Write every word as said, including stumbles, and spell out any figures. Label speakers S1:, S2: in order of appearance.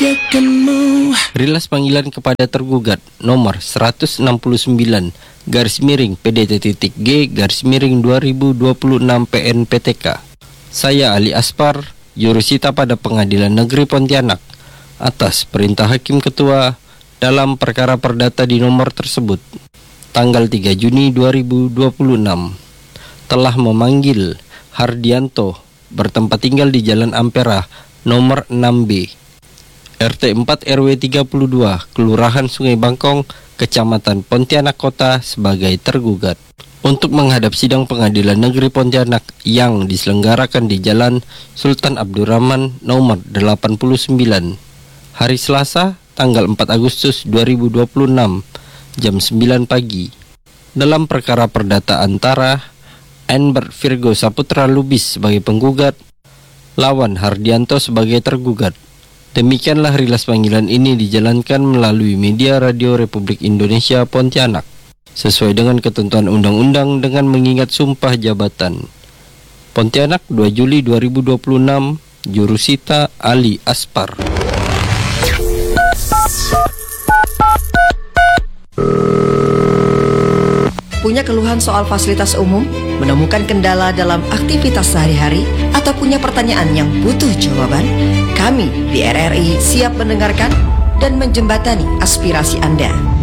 S1: Rilas panggilan kepada tergugat nomor seratus enam puluh sembilan garis miring P D T titik G garis miring dua ribu dua puluh enam P N P T K. Saya Ali Aspar, jurusita pada Pengadilan Negeri Pontianak, atas perintah Hakim Ketua dalam perkara perdata di nomor tersebut, tanggal tiga Juni dua ribu dua puluh enam, telah memanggil Hardianto bertempat tinggal di Jalan Ampera nomor enam B, R T empat R W tiga puluh dua, Kelurahan Sungai Bangkong, Kecamatan Pontianak Kota sebagai tergugat untuk menghadap sidang Pengadilan Negeri Pontianak yang diselenggarakan di Jalan Sultan Abdurrahman nomor delapan puluh sembilan, hari Selasa, tanggal empat Agustus dua ribu dua puluh enam, jam sembilan pagi, dalam perkara perdata antara Enbert Virgo Saputra Lubis sebagai penggugat lawan Hardianto sebagai tergugat. Demikianlah rilas panggilan ini dijalankan melalui media Radio Republik Indonesia Pontianak sesuai dengan ketentuan undang-undang dengan mengingat sumpah jabatan. Pontianak, dua Juli dua ribu dua puluh enam, Jurusita Ali Aspar.
S2: Punya keluhan soal fasilitas umum, menemukan kendala dalam aktivitas sehari-hari, atau punya pertanyaan yang butuh jawaban? Kami di R R I siap mendengarkan dan menjembatani aspirasi Anda.